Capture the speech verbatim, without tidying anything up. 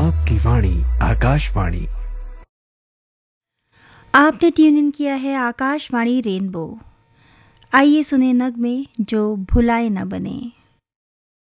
आपकी वाणी आकाशवाणी। आपने tune in किया है आकाशवाणी रेनबो। आइए सुने नगमे जो भुलाए न बने।